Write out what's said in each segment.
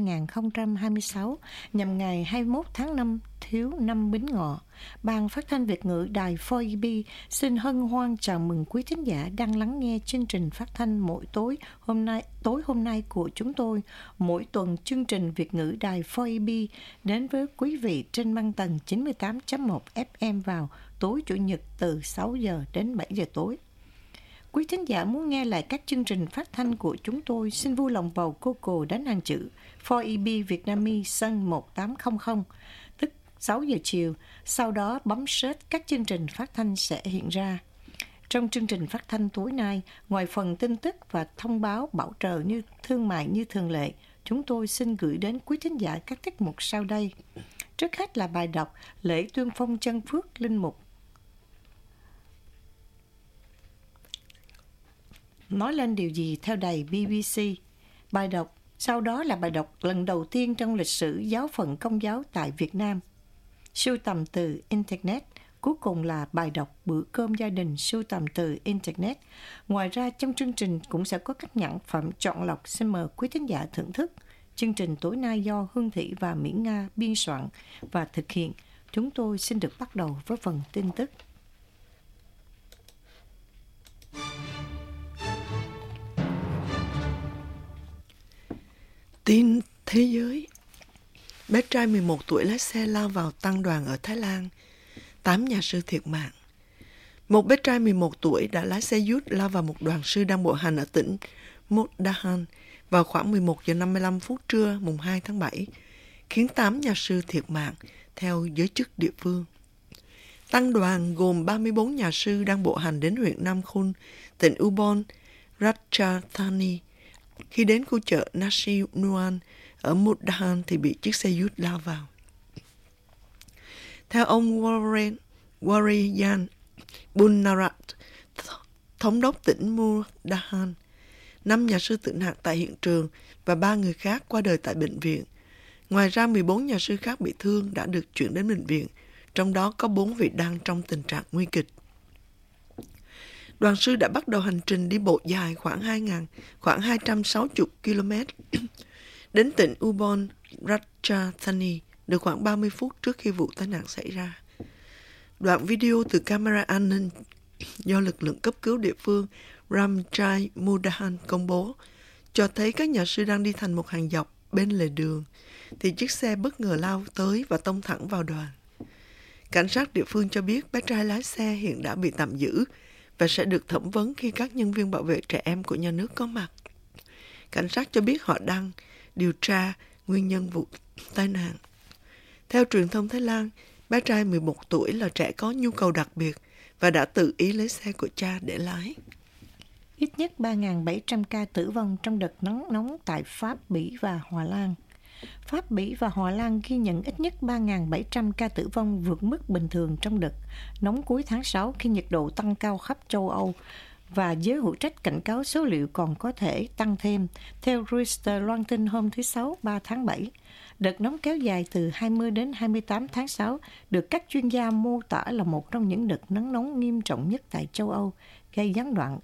2026 nhằm ngày 21 tháng 5 thiếu năm Bính Ngọ. Ban Phát thanh Việt ngữ Đài 4EB xin hân hoan chào mừng quý thính giả đang lắng nghe chương trình phát thanh mỗi tối hôm nay của chúng tôi. Mỗi tuần chương trình Việt ngữ Đài 4EB đến với quý vị trên băng tần 98.1 FM vào tối Chủ nhật từ 6 giờ đến 7 giờ tối. Quý thính giả muốn nghe lại các chương trình phát thanh của chúng tôi, xin vui lòng vào Google đánh hàng chữ 4EB Vietnamese Sun 1800, tức 6 giờ chiều. Sau đó bấm search, các chương trình phát thanh sẽ hiện ra. Trong chương trình phát thanh tối nay, ngoài phần tin tức và thông báo bảo trợ như thương mại như thường lệ, chúng tôi xin gửi đến quý thính giả các tiết mục sau đây. Trước hết là bài đọc lễ tuyên phong chân phước linh mục. Nói lên điều gì theo đài BBC. Bài đọc, sau đó là bài đọc lần đầu tiên trong lịch sử giáo phận Công giáo tại Việt Nam. Sưu tầm từ Internet. Cuối cùng là bài đọc bữa cơm gia đình sưu tầm từ Internet. Ngoài ra trong chương trình cũng sẽ có các nhãn phẩm chọn lọc, xin mời quý thính giả thưởng thức. Chương trình tối nay do Hương Thị và Mỹ Nga biên soạn và thực hiện. Chúng tôi xin được bắt đầu với phần tin tức. Tin thế giới. Bé trai 11 tuổi lái xe lao vào tăng đoàn ở Thái Lan. 8 nhà sư thiệt mạng. Một bé trai 11 tuổi đã lái xe Yut lao vào một đoàn sư đang bộ hành ở tỉnh Mukdahan vào khoảng 11 giờ 55 phút trưa mùng 2 tháng 7, khiến 8 nhà sư thiệt mạng, theo giới chức địa phương. Tăng đoàn gồm 34 nhà sư đang bộ hành đến huyện Nam Khun, tỉnh Ubon Ratchathani. Khi đến khu chợ Nasi Nuan ở Mukdahan thì bị chiếc xe Yut lao vào. Theo ông Wariyan Bunnarat, thống đốc tỉnh Mukdahan, 5 nhà sư tử nạn tại hiện trường và 3 người khác qua đời tại bệnh viện. Ngoài ra 14 nhà sư khác bị thương đã được chuyển đến bệnh viện, trong đó có 4 vị đang trong tình trạng nguy kịch. Đoàn sư đã bắt đầu hành trình đi bộ dài khoảng 260 km đến tỉnh Ubon Ratchathani được khoảng 30 phút trước khi vụ tai nạn xảy ra. Đoạn video từ camera an ninh do lực lượng cấp cứu địa phương Ramchai Mudahan công bố cho thấy các nhà sư đang đi thành một hàng dọc bên lề đường thì chiếc xe bất ngờ lao tới và tông thẳng vào đoàn. Cảnh sát địa phương cho biết bé trai lái xe hiện đã bị tạm giữ và sẽ được thẩm vấn khi các nhân viên bảo vệ trẻ em của nhà nước có mặt. Cảnh sát cho biết họ đang điều tra nguyên nhân vụ tai nạn. Theo truyền thông Thái Lan, bé trai 11 tuổi là trẻ có nhu cầu đặc biệt và đã tự ý lấy xe của cha để lái. Ít nhất 3.700 ca tử vong trong đợt nắng nóng tại Pháp, Bỉ và Hà Lan. Pháp, Bỉ và Hà Lan ghi nhận ít nhất 3.700 ca tử vong vượt mức bình thường trong đợt nóng cuối tháng 6 khi nhiệt độ tăng cao khắp châu Âu và giới hữu trách cảnh cáo số liệu còn có thể tăng thêm. Theo Reuters loan tin hôm thứ Sáu 3 tháng 7, đợt nóng kéo dài từ 20 đến 28 tháng 6 được các chuyên gia mô tả là một trong những đợt nắng nóng nghiêm trọng nhất tại châu Âu, gây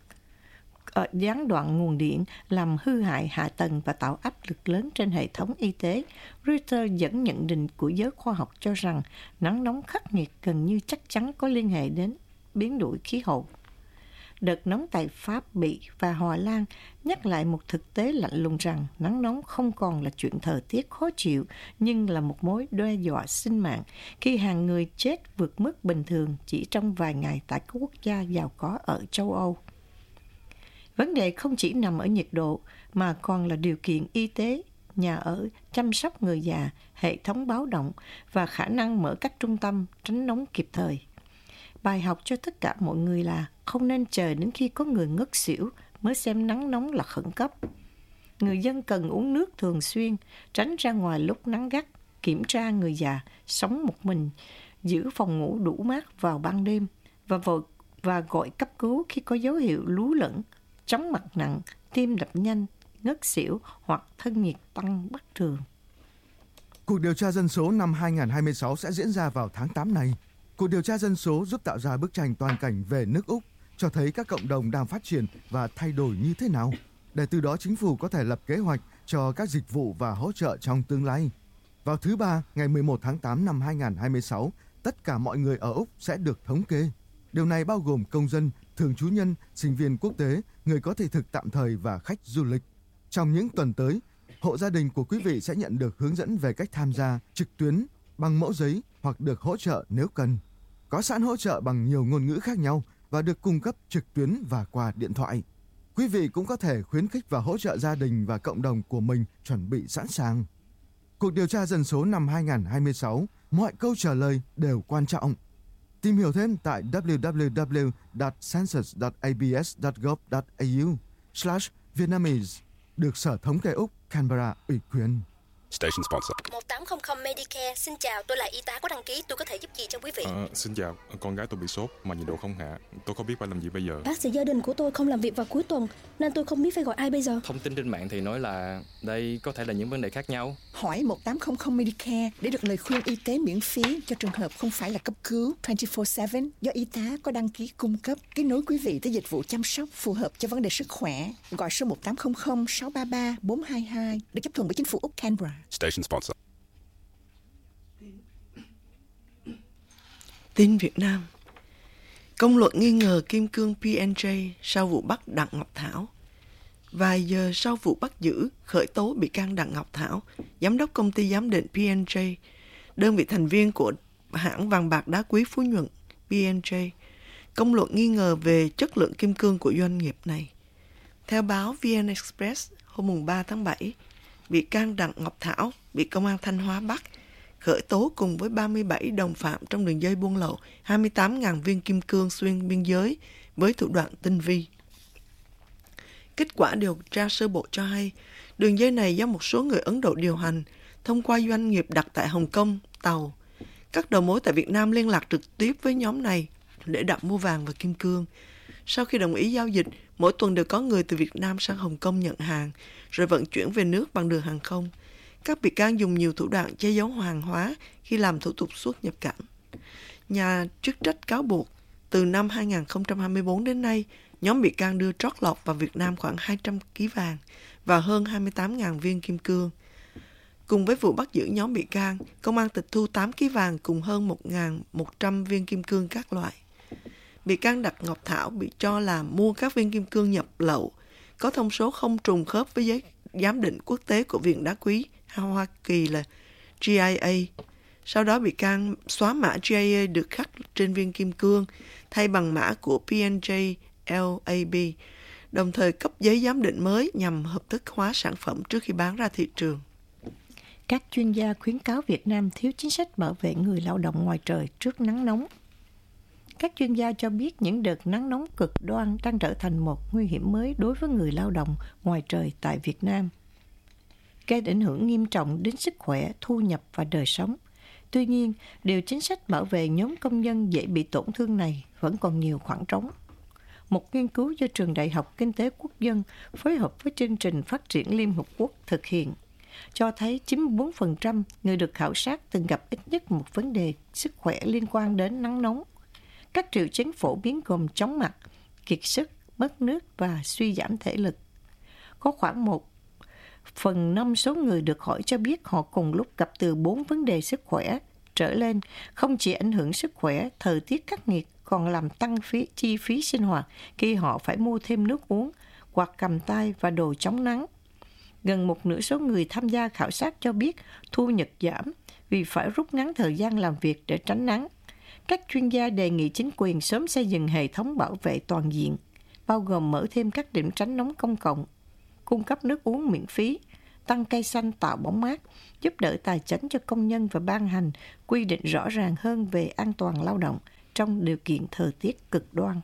gián đoạn nguồn điện, làm hư hại hạ tầng và tạo áp lực lớn trên hệ thống y tế. Reuters dẫn nhận định của giới khoa học cho rằng nắng nóng khắc nghiệt gần như chắc chắn có liên hệ đến biến đổi khí hậu. Đợt nóng tại Pháp, Bỉ và Hà Lan nhắc lại một thực tế lạnh lùng rằng nắng nóng không còn là chuyện thời tiết khó chịu, nhưng là một mối đe dọa sinh mạng khi hàng người chết vượt mức bình thường chỉ trong vài ngày tại các quốc gia giàu có ở châu Âu. Vấn đề không chỉ nằm ở nhiệt độ mà còn là điều kiện y tế, nhà ở, chăm sóc người già, hệ thống báo động và khả năng mở các trung tâm tránh nóng kịp thời. Bài học cho tất cả mọi người là không nên chờ đến khi có người ngất xỉu mới xem nắng nóng là khẩn cấp. Người dân cần uống nước thường xuyên, tránh ra ngoài lúc nắng gắt, kiểm tra người già, sống một mình, giữ phòng ngủ đủ mát vào ban đêm và gọi cấp cứu khi có dấu hiệu lú lẫn, chóng mặt nặng, tim đập nhanh, ngất xỉu hoặc thân nhiệt tăng bất thường. Cuộc điều tra dân số năm 2026 sẽ diễn ra vào tháng 8 này. Cuộc điều tra dân số giúp tạo ra bức tranh toàn cảnh về nước Úc, cho thấy các cộng đồng đang phát triển và thay đổi như thế nào. để từ đó chính phủ có thể lập kế hoạch cho các dịch vụ và hỗ trợ trong tương lai. Vào thứ Ba, ngày 11 tháng 8 năm 2026, tất cả mọi người ở Úc sẽ được thống kê. Điều này bao gồm công dân, thường trú nhân, sinh viên quốc tế, người có thị thực tạm thời và khách du lịch. Trong những tuần tới, hộ gia đình của quý vị sẽ nhận được hướng dẫn về cách tham gia trực tuyến bằng mẫu giấy hoặc được hỗ trợ nếu cần. Có sẵn hỗ trợ bằng nhiều ngôn ngữ khác nhau và được cung cấp trực tuyến và qua điện thoại. Quý vị cũng có thể khuyến khích và hỗ trợ gia đình và cộng đồng của mình chuẩn bị sẵn sàng. Cuộc điều tra dân số năm 2026, mọi câu trả lời đều quan trọng. Tìm hiểu thêm tại www.census.abs.gov.au/Vietnamese, được Sở Thống kê Úc Canberra ủy quyền. Station sponsor. 1800 Medicare, xin chào, tôi là y tá có đăng ký, tôi có thể giúp gì cho quý vị? Xin chào, con gái tôi bị sốt mà nhiệt độ không hạ, tôi không biết phải làm gì bây giờ. Bác sĩ gia đình của tôi không làm việc vào cuối tuần nên tôi không biết phải gọi ai bây giờ. Thông tin trên mạng thì nói là đây có thể là những vấn đề khác nhau. Hỏi 1800 Medicare để được lời khuyên y tế miễn phí cho trường hợp không phải là cấp cứu 24/7 do y tá có đăng ký cung cấp. Kết nối quý vị tới dịch vụ chăm sóc phù hợp cho vấn đề sức khỏe. Gọi số 1800 633 422 được chấp thuận bởi chính phủ Úc Canberra. Station sponsor. Tin Việt Nam. Công luận nghi ngờ kim cương P&J sau vụ bắt Đặng Ngọc Thảo. Vài giờ sau vụ bắt giữ, khởi tố bị can Đặng Ngọc Thảo, giám đốc công ty giám định P&J, đơn vị thành viên của hãng vàng bạc đá quý Phú Nhuận P&J, công luận nghi ngờ về chất lượng kim cương của doanh nghiệp này. Theo báo VN Express hôm 3 tháng 7, bị can Đặng Ngọc Thảo bị công an Thanh Hóa bắt, khởi tố cùng với 37 đồng phạm trong đường dây buôn lậu 28.000 viên kim cương xuyên biên giới với thủ đoạn tinh vi. Kết quả điều tra sơ bộ cho hay, đường dây này do một số người Ấn Độ điều hành thông qua doanh nghiệp đặt tại Hồng Kông, Tàu. Các đầu mối tại Việt Nam liên lạc trực tiếp với nhóm này để đặt mua vàng và kim cương. Sau khi đồng ý giao dịch, mỗi tuần đều có người từ Việt Nam sang Hồng Kông nhận hàng, rồi vận chuyển về nước bằng đường hàng không. Các bị can dùng nhiều thủ đoạn che giấu hàng hóa khi làm thủ tục xuất nhập cảnh. Nhà chức trách cáo buộc, từ năm 2024 đến nay, nhóm bị can đưa trót lọt vào Việt Nam khoảng 200 kg vàng và hơn 28.000 viên kim cương. Cùng với vụ bắt giữ nhóm bị can, công an tịch thu 8 kg vàng cùng hơn 1.100 viên kim cương các loại. Bị can Đặng Ngọc Thảo bị cho là mua các viên kim cương nhập lậu, có thông số không trùng khớp với giấy giám định quốc tế của Viện Đá quý Hoa Kỳ là GIA. Sau đó bị can xóa mã GIA được khắc trên viên kim cương, thay bằng mã của P&J LAB, đồng thời cấp giấy giám định mới nhằm hợp thức hóa sản phẩm trước khi bán ra thị trường. Các chuyên gia khuyến cáo Việt Nam thiếu chính sách bảo vệ người lao động ngoài trời trước nắng nóng. Các chuyên gia cho biết những đợt nắng nóng cực đoan đang trở thành một nguy hiểm mới đối với người lao động ngoài trời tại Việt Nam, gây ảnh hưởng nghiêm trọng đến sức khỏe, thu nhập và đời sống. Tuy nhiên, điều chính sách bảo vệ nhóm công nhân dễ bị tổn thương này vẫn còn nhiều khoảng trống. Một nghiên cứu do Trường Đại học Kinh tế Quốc dân phối hợp với chương trình phát triển Liên Hợp Quốc thực hiện cho thấy 94% người được khảo sát từng gặp ít nhất một vấn đề sức khỏe liên quan đến nắng nóng. Các triệu chứng phổ biến gồm chóng mặt, kiệt sức, mất nước và suy giảm thể lực. Có khoảng 1/5 số người được hỏi cho biết họ cùng lúc gặp từ 4 vấn đề sức khỏe trở lên, không chỉ ảnh hưởng sức khỏe, thời tiết khắc nghiệt còn làm tăng chi phí sinh hoạt khi họ phải mua thêm nước uống, quạt cầm tay và đồ chống nắng. Gần một nửa số người tham gia khảo sát cho biết thu nhập giảm vì phải rút ngắn thời gian làm việc để tránh nắng. Các chuyên gia đề nghị chính quyền sớm xây dựng hệ thống bảo vệ toàn diện, bao gồm mở thêm các điểm tránh nóng công cộng, cung cấp nước uống miễn phí, tăng cây xanh tạo bóng mát, giúp đỡ tài chính cho công nhân và ban hành quy định rõ ràng hơn về an toàn lao động trong điều kiện thời tiết cực đoan.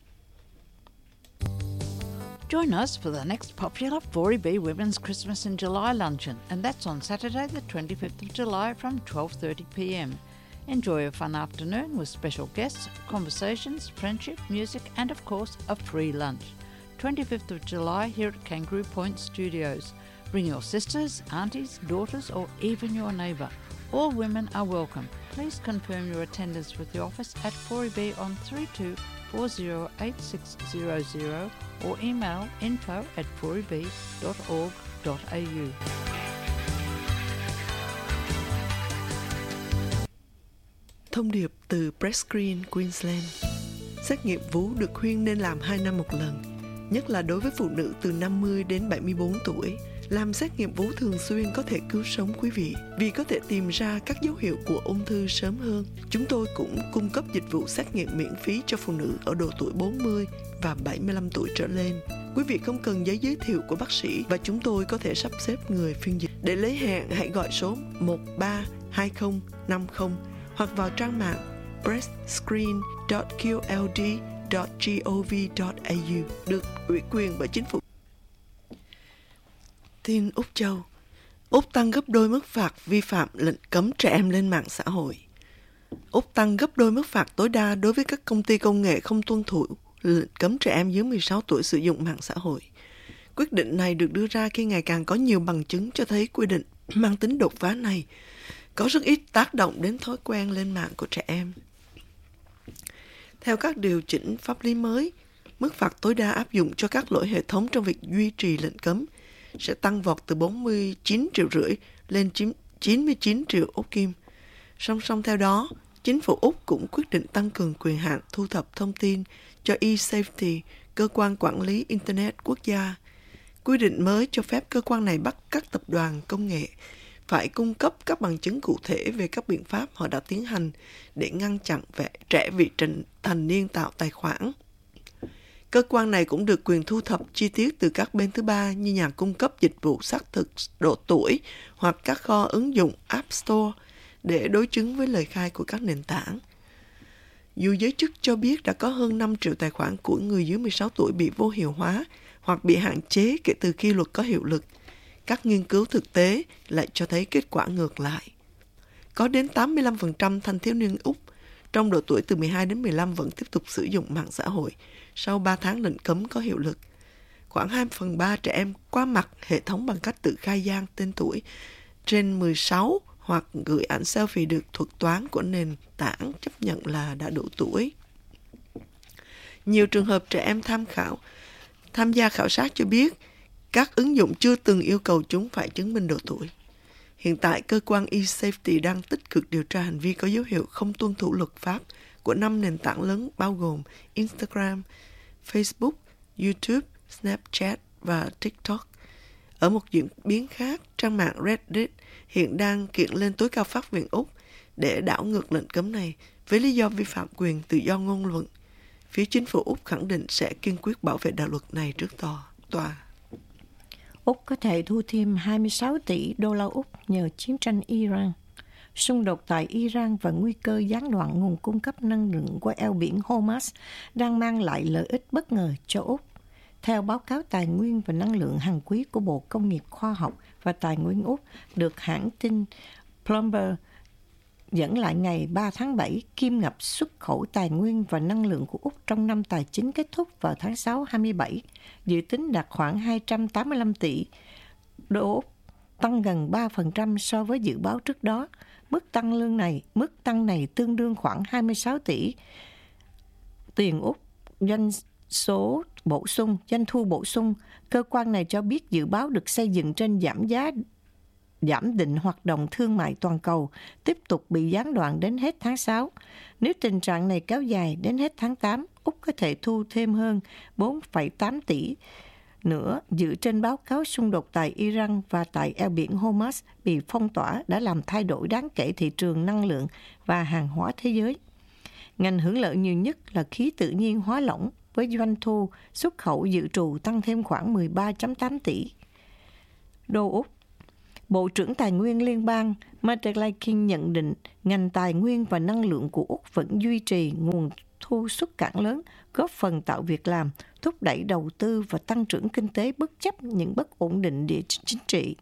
Join us for the next popular 40B Women's Christmas in July luncheon, and that's on Saturday the 25th of July from 12:30 p.m. Enjoy a fun afternoon with special guests, conversations, friendship, music, and of course, a free lunch. 25th of July here at Kangaroo Point Studios. Bring your sisters, aunties, daughters, or even your neighbour. All women are welcome. Please confirm your attendance with the office at 4EB on 32408600 or email info@4eb.org.au. Thông điệp từ Prescreen, Queensland. Xét nghiệm vú được khuyên nên làm 2 năm một lần, nhất là đối với phụ nữ từ 50 đến 74 tuổi. Làm xét nghiệm vú thường xuyên có thể cứu sống quý vị vì có thể tìm ra các dấu hiệu của ung thư sớm hơn. Chúng tôi cũng cung cấp dịch vụ xét nghiệm miễn phí cho phụ nữ ở độ tuổi 40 và 75 tuổi trở lên. Quý vị không cần giấy giới thiệu của bác sĩ và chúng tôi có thể sắp xếp người phiên dịch. Để lấy hẹn, hãy gọi số 132050 hoặc vào trang mạng breastscreen.qld.gov.au được ủy quyền bởi chính phủ. Tin Úc Châu. Úc tăng gấp đôi mức phạt vi phạm lệnh cấm trẻ em lên mạng xã hội. Úc tăng gấp đôi mức phạt tối đa đối với các công ty công nghệ không tuân thủ lệnh cấm trẻ em dưới 16 tuổi sử dụng mạng xã hội. Quyết định này được đưa ra khi ngày càng có nhiều bằng chứng cho thấy quy định mang tính đột phá này có rất ít tác động đến thói quen lên mạng của trẻ em. Theo các điều chỉnh pháp lý mới, mức phạt tối đa áp dụng cho các lỗi hệ thống trong việc duy trì lệnh cấm sẽ tăng vọt từ 49,5 triệu lên 99 triệu Úc Kim. Song song theo đó, chính phủ Úc cũng quyết định tăng cường quyền hạn thu thập thông tin cho eSafety, cơ quan quản lý Internet quốc gia. Quy định mới cho phép cơ quan này bắt các tập đoàn công nghệ phải cung cấp các bằng chứng cụ thể về các biện pháp họ đã tiến hành để ngăn chặn trẻ vị thành niên tạo tài khoản. Cơ quan này cũng được quyền thu thập chi tiết từ các bên thứ ba như nhà cung cấp dịch vụ xác thực độ tuổi hoặc các kho ứng dụng App Store để đối chứng với lời khai của các nền tảng. Dù giới chức cho biết đã có hơn 5 triệu tài khoản của người dưới 16 tuổi bị vô hiệu hóa hoặc bị hạn chế kể từ khi luật có hiệu lực, các nghiên cứu thực tế lại cho thấy kết quả ngược lại. Có đến 85% thanh thiếu niên Úc trong độ tuổi từ 12 đến 15 vẫn tiếp tục sử dụng mạng xã hội sau 3 tháng lệnh cấm có hiệu lực. Khoảng 2/3 trẻ em qua mặt hệ thống bằng cách tự khai gian tên tuổi trên 16 hoặc gửi ảnh selfie được thuật toán của nền tảng chấp nhận là đã đủ tuổi. Nhiều trường hợp trẻ em tham gia khảo sát cho biết các ứng dụng chưa từng yêu cầu chúng phải chứng minh độ tuổi. Hiện tại, cơ quan eSafety đang tích cực điều tra hành vi có dấu hiệu không tuân thủ luật pháp của 5 nền tảng lớn bao gồm Instagram, Facebook, YouTube, Snapchat và TikTok. Ở một diễn biến khác, trang mạng Reddit hiện đang kiện lên tối cao pháp viện Úc để đảo ngược lệnh cấm này với lý do vi phạm quyền tự do ngôn luận. Phía chính phủ Úc khẳng định sẽ kiên quyết bảo vệ đạo luật này trước tòa. Úc có thể thu thêm 26 tỷ đô la Úc nhờ chiến tranh Iran. Xung đột tại Iran và nguy cơ gián đoạn nguồn cung cấp năng lượng qua eo biển Hormuz đang mang lại lợi ích bất ngờ cho Úc. Theo báo cáo tài nguyên và năng lượng hàng quý của Bộ Công nghiệp Khoa học và Tài nguyên Úc được hãng tin Bloomberg dẫn lại ngày 3 tháng 7, kim ngạch xuất khẩu tài nguyên và năng lượng của Úc trong năm tài chính kết thúc vào tháng 6 27, dự tính đạt khoảng 285 tỷ đô Úc, tăng gần 3% so với dự báo trước đó. Mức tăng này tương đương khoảng 26 tỷ tiền Úc doanh thu bổ sung. Cơ quan này cho biết dự báo được xây dựng trên giảm định hoạt động thương mại toàn cầu tiếp tục bị gián đoạn đến hết tháng 6. Nếu tình trạng này kéo dài đến hết tháng 8, Úc có thể thu thêm hơn 4,8 tỷ nữa dựa trên báo cáo xung đột tại Iran và tại eo biển Hormuz bị phong tỏa đã làm thay đổi đáng kể thị trường năng lượng và hàng hóa thế giới. Ngành hưởng lợi nhiều nhất là khí tự nhiên hóa lỏng với doanh thu xuất khẩu dự trù tăng thêm khoảng 13,8 tỷ đô Úc. Bộ trưởng Tài nguyên Liên bang Madeleine nhận định ngành tài nguyên và năng lượng của Úc vẫn duy trì nguồn thu xuất cảng lớn, góp phần tạo việc làm, thúc đẩy đầu tư và tăng trưởng kinh tế bất chấp những bất ổn định địa chính trị.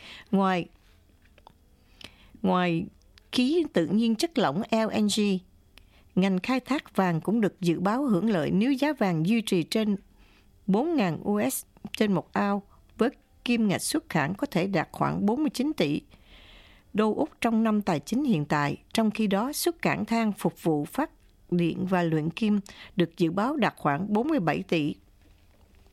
Ngoài khí tự nhiên chất lỏng LNG, ngành khai thác vàng cũng được dự báo hưởng lợi nếu giá vàng duy trì trên 4.000 US trên một ao, với kim ngạch xuất khẩu có thể đạt khoảng 49 tỷ đô Úc trong năm tài chính hiện tại, trong khi đó xuất cảng than phục vụ phát điện và luyện kim được dự báo đạt khoảng 47 tỷ